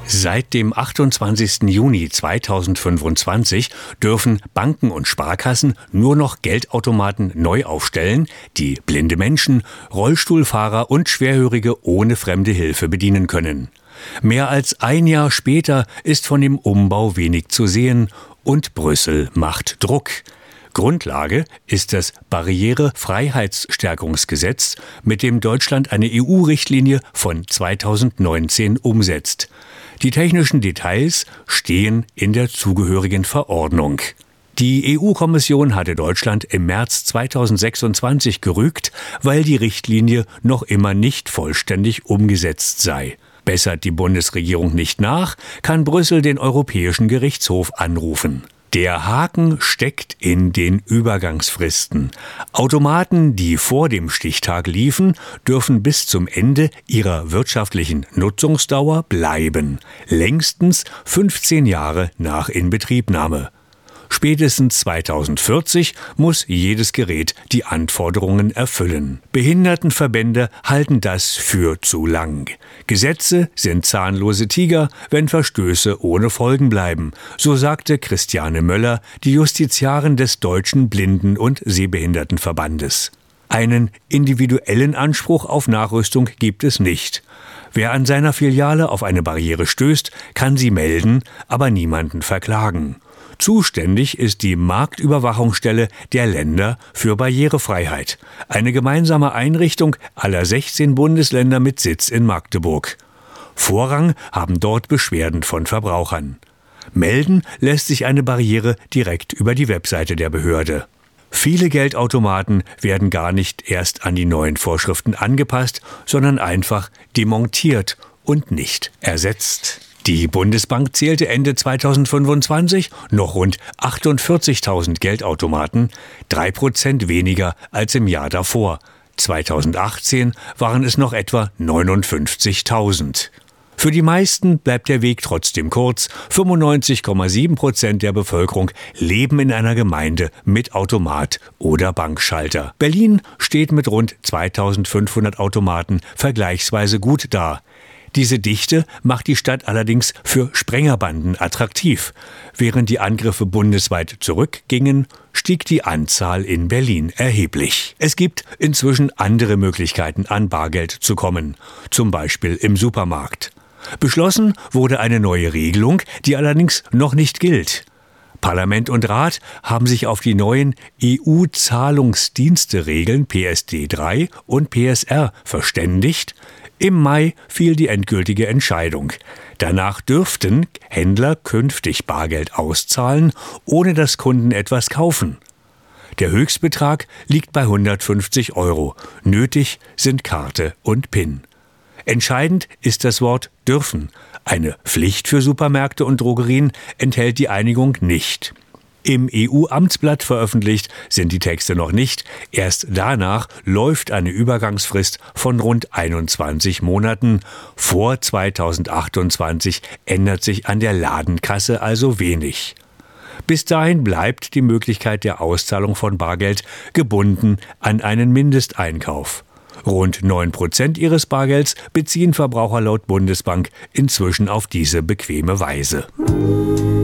Seit dem 28. Juni 2025 dürfen Banken und Sparkassen nur noch Geldautomaten neu aufstellen, die blinde Menschen, Rollstuhlfahrer und Schwerhörige ohne fremde Hilfe bedienen können. Mehr als ein Jahr später ist von dem Umbau wenig zu sehen und Brüssel macht Druck. Grundlage ist das Barrierefreiheitsstärkungsgesetz, mit dem Deutschland eine EU-Richtlinie von 2019 umsetzt. Die technischen Details stehen in der zugehörigen Verordnung. Die EU-Kommission hatte Deutschland im März 2026 gerügt, weil die Richtlinie noch immer nicht vollständig umgesetzt sei. Bessert die Bundesregierung nicht nach, kann Brüssel den Europäischen Gerichtshof anrufen. Der Haken steckt in den Übergangsfristen. Automaten, die vor dem Stichtag liefen, dürfen bis zum Ende ihrer wirtschaftlichen Nutzungsdauer bleiben, längstens 15 Jahre nach Inbetriebnahme. Spätestens 2040 muss jedes Gerät die Anforderungen erfüllen. Behindertenverbände halten das für zu lang. Gesetze sind zahnlose Tiger, wenn Verstöße ohne Folgen bleiben, so sagte Christiane Möller, die Justiziarin des Deutschen Blinden- und Sehbehindertenverbandes. Einen individuellen Anspruch auf Nachrüstung gibt es nicht. Wer an seiner Filiale auf eine Barriere stößt, kann sie melden, aber niemanden verklagen. Zuständig ist die Marktüberwachungsstelle der Länder für Barrierefreiheit, eine gemeinsame Einrichtung aller 16 Bundesländer mit Sitz in Magdeburg. Vorrang haben dort Beschwerden von Verbrauchern. Melden lässt sich eine Barriere direkt über die Webseite der Behörde. Viele Geldautomaten werden gar nicht erst an die neuen Vorschriften angepasst, sondern einfach demontiert und nicht ersetzt. Die Bundesbank zählte Ende 2025 noch rund 48.000 Geldautomaten, 3% weniger als im Jahr davor. 2018 waren es noch etwa 59.000. Für die meisten bleibt der Weg trotzdem kurz. 95,7% der Bevölkerung leben in einer Gemeinde mit Automat oder Bankschalter. Berlin steht mit rund 2.500 Automaten vergleichsweise gut da. Diese Dichte macht die Stadt allerdings für Sprengerbanden attraktiv. Während die Angriffe bundesweit zurückgingen, stieg die Anzahl in Berlin erheblich. Es gibt inzwischen andere Möglichkeiten, an Bargeld zu kommen, zum Beispiel im Supermarkt. Beschlossen wurde eine neue Regelung, die allerdings noch nicht gilt. Parlament und Rat haben sich auf die neuen EU-Zahlungsdienste-Regeln PSD3 und PSR verständigt. Im Mai fiel die endgültige Entscheidung. Danach dürften Händler künftig Bargeld auszahlen, ohne dass Kunden etwas kaufen. Der Höchstbetrag liegt bei 150 €. Nötig sind Karte und PIN. Entscheidend ist das Wort dürfen. Eine Pflicht für Supermärkte und Drogerien enthält die Einigung nicht. Im EU-Amtsblatt veröffentlicht sind die Texte noch nicht. Erst danach läuft eine Übergangsfrist von rund 21 Monaten. Vor 2028 ändert sich an der Ladenkasse also wenig. Bis dahin bleibt die Möglichkeit der Auszahlung von Bargeld gebunden an einen Mindesteinkauf. Rund 9% ihres Bargelds beziehen Verbraucher laut Bundesbank inzwischen auf diese bequeme Weise.